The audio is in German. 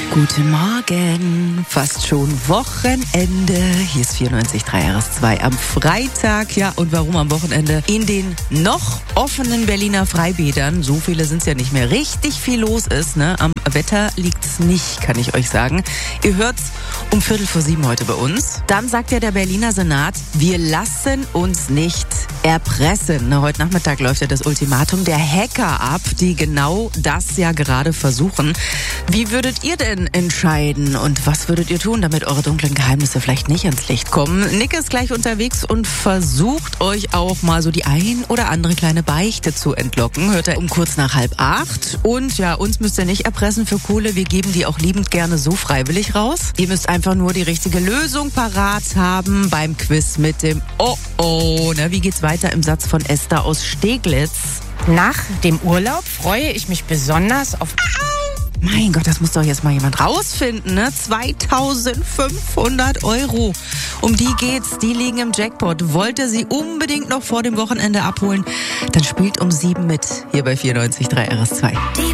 Guten Morgen, fast schon Wochenende. Hier ist 94.3 RS2 am Freitag. Ja, und warum am Wochenende? In den noch offenen Berliner Freibädern, so viele sind es ja nicht mehr, richtig viel los ist. Ne? Am Wetter liegt es nicht, kann ich euch sagen. Ihr hört's um 6:45 heute bei uns. Dann sagt ja der Berliner Senat, wir lassen uns nicht erpressen. Na, heute Nachmittag läuft ja das Ultimatum der Hacker ab, die genau das ja gerade versuchen. Wie würdet ihr denn entscheiden und was würdet ihr tun, damit eure dunklen Geheimnisse vielleicht nicht ans Licht kommen? Nick ist gleich unterwegs und versucht euch auch mal so die ein oder andere kleine Beichte zu entlocken. Hört er um kurz nach 7:30. Und ja, uns müsst ihr nicht erpressen für Kohle. Wir geben die auch liebend gerne so freiwillig raus. Ihr müsst einfach nur die richtige Lösung parat haben beim Quiz mit dem Oh-Oh. Na, wie geht's weiter im Satz von Esther aus Steglitz? Nach dem Urlaub freue ich mich besonders auf... Mein Gott, das muss doch jetzt mal jemand rausfinden, ne? 2.500 €. Um die geht's, die liegen im Jackpot. Wollt ihr sie unbedingt noch vor dem Wochenende abholen? Dann spielt um 7 mit, hier bei 94.3 RS2.